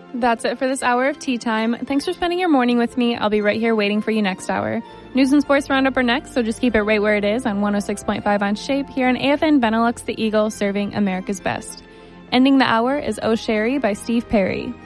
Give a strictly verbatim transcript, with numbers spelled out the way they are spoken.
That's it for this hour of Tea Time. Thanks for spending your morning with me. I'll be right here waiting for you next hour. News and Sports Roundup are next, so just keep it right where it is on one oh six point five on Shape here on A F N Benelux, the Eagle, serving America's best. Ending the hour is Oh Sherry by Steve Perry.